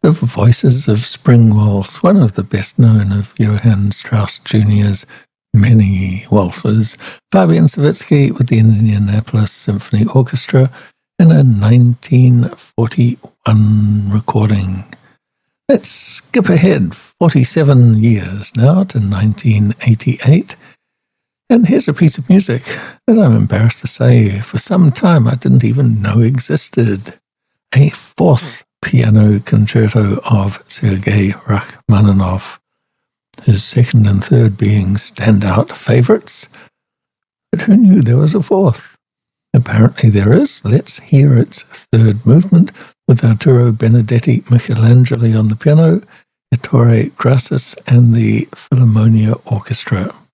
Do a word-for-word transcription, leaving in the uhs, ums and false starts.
The Voices of Spring Waltz, one of the best known of Johann Strauss Junior's many waltzes. Fabian Savitsky with the Indianapolis Symphony Orchestra in a nineteen forty-one recording. Let's skip ahead forty-seven years now to nineteen eighty-eight. And here's a piece of music that I'm embarrassed to say for some time I didn't even know existed. A fourth piano concerto of Sergei Rachmaninoff, his second and third being standout favorites. But who knew there was a fourth? Apparently there is. Let's hear its third movement with Arturo Benedetti Michelangeli on the piano, Ettore Grassis and the Philharmonia Orchestra.